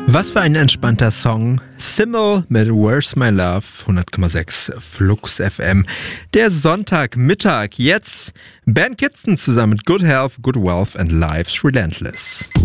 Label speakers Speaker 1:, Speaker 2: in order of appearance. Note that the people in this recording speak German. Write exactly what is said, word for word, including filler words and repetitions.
Speaker 1: Was für ein entspannter Song. Simmel mit Where's My Love, hundert Komma sechs Flux F M. Der Sonntagmittag. Jetzt Ben Kidston zusammen mit Good Health, Good Wealth and Life's Relentless.